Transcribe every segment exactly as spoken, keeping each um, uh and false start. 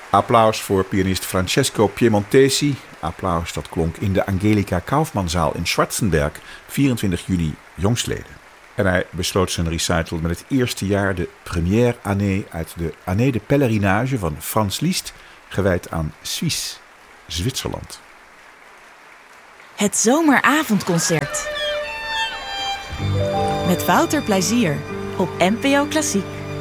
Applaus voor pianist Francesco Piemontesi. Applaus dat klonk in de Angelika Kaufmannzaal in Schwarzenberg, vierentwintig juni jongstleden. En hij besloot zijn recital met het eerste jaar de première année uit de Année de Pèlerinage van Franz Liszt, gewijd aan Suisse, Zwitserland. Het zomeravondconcert. Met Wouter Plezier op N P O Klassiek.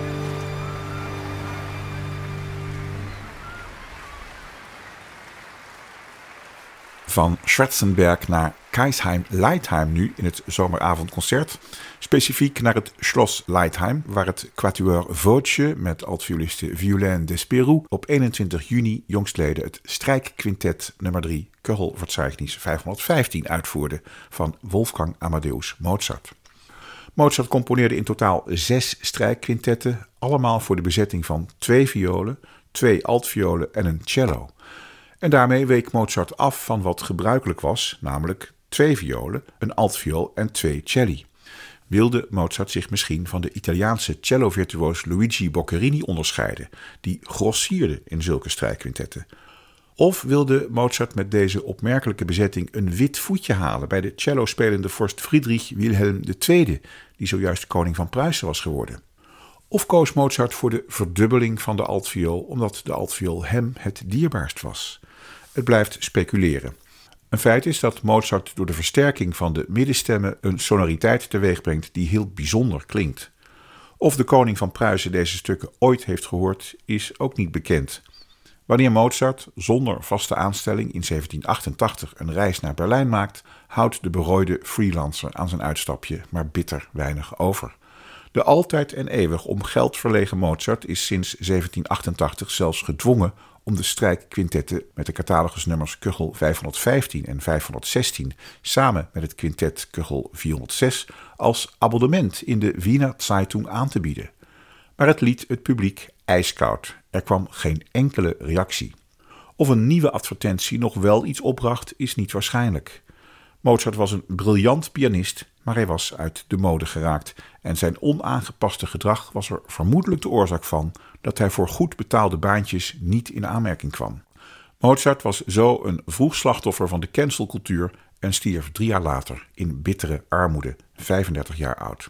Van Schwarzenberg naar Kaisheim-Leitheim nu in het zomeravondconcert. Specifiek naar het Schloss Leitheim, waar het Quatuor Voce met altvioliste Violaine Despérou op eenentwintig juni jongstleden het strijkquintet nummer drie Köchelverzeichnis vijfhonderdvijftien uitvoerde van Wolfgang Amadeus Mozart. Mozart componeerde in totaal zes strijkquintetten, allemaal voor de bezetting van twee violen, twee altviolen en een cello. En daarmee week Mozart af van wat gebruikelijk was, namelijk twee violen, een altviool en twee celli. Wilde Mozart zich misschien van de Italiaanse cellovirtuoos Luigi Boccherini onderscheiden, die grossierde in zulke strijkquintetten? Of wilde Mozart met deze opmerkelijke bezetting een wit voetje halen bij de cello-spelende vorst Friedrich Wilhelm de Tweede, die zojuist koning van Pruisen was geworden? Of koos Mozart voor de verdubbeling van de altviool, omdat de altviool hem het dierbaarst was? Het blijft speculeren. Een feit is dat Mozart door de versterking van de middenstemmen een sonoriteit teweegbrengt die heel bijzonder klinkt. Of de koning van Pruisen deze stukken ooit heeft gehoord, is ook niet bekend. Wanneer Mozart zonder vaste aanstelling in zeventien achtentachtig een reis naar Berlijn maakt, houdt de berooide freelancer aan zijn uitstapje maar bitter weinig over. De altijd en eeuwig om geld verlegen Mozart is sinds zeventien achtentachtig zelfs gedwongen om de strijkquintetten met de catalogusnummers Köchel vijfhonderdvijftien en vijfhonderdzestien samen met het quintet Köchel vierhonderdzes als abonnement in de Wiener Zeitung aan te bieden. Maar het liet het publiek ijskoud. Er kwam geen enkele reactie. Of een nieuwe advertentie nog wel iets opbracht, is niet waarschijnlijk. Mozart was een briljant pianist, maar hij was uit de mode geraakt en zijn onaangepaste gedrag was er vermoedelijk de oorzaak van dat hij voor goed betaalde baantjes niet in aanmerking kwam. Mozart was zo een vroeg slachtoffer van de cancelcultuur en stierf drie jaar later in bittere armoede, vijfendertig jaar oud.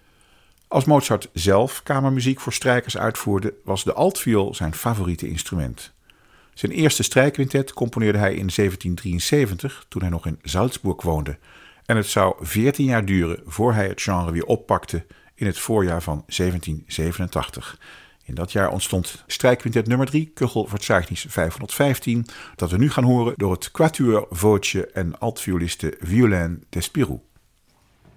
Als Mozart zelf kamermuziek voor strijkers uitvoerde, was de altviool zijn favoriete instrument. Zijn eerste strijkquintet componeerde hij in zeventien drieënzeventig, toen hij nog in Salzburg woonde. En het zou veertien jaar duren voor hij het genre weer oppakte in het voorjaar van zeventien zevenentachtig. In dat jaar ontstond strijkquintet nummer drie, Köchelverzeichnis vijfhonderdvijftien, dat we nu gaan horen door het Quatuor Voce en altvioliste Violaine Despérou.